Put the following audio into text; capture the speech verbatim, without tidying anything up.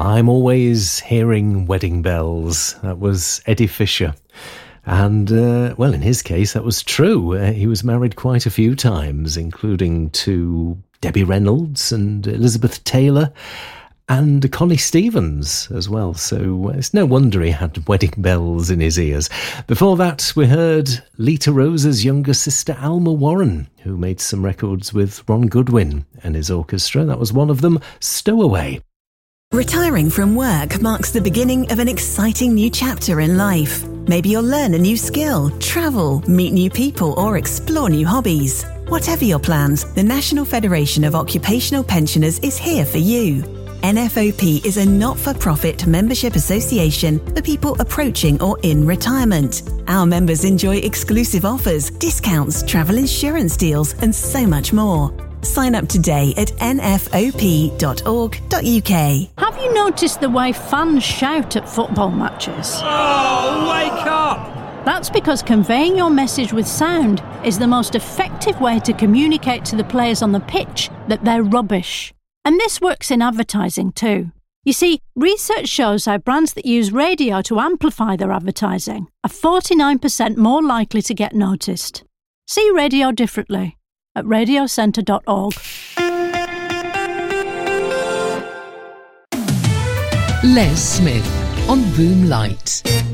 I'm always hearing wedding bells. That was Eddie Fisher. And, uh, well, in his case, that was true. Uh, he was married quite a few times, including to Debbie Reynolds and Elizabeth Taylor and Connie Stevens as well. So uh, it's no wonder he had wedding bells in his ears. Before that, we heard Lita Rose's younger sister, Alma Warren, who made some records with Ron Goodwin and his orchestra. That was one of them, Stowaway. Retiring from work marks the beginning of an exciting new chapter in life. Maybe you'll learn a new skill, travel, meet new people, or explore new hobbies. Whatever your plans, the National Federation of Occupational Pensioners is here for you. N F O P is a not-for-profit membership association for people approaching or in retirement. Our members enjoy exclusive offers, discounts, travel insurance deals, and so much more. Sign up today at n f o p dot org dot u k. Have you noticed the way fans shout at football matches? Oh, wake up! That's because conveying your message with sound is the most effective way to communicate to the players on the pitch that they're rubbish. And this works in advertising too. You see, research shows how brands that use radio to amplify their advertising are forty-nine percent more likely to get noticed. See radio differently at radio centre dot org. Les Smith on Boom Light.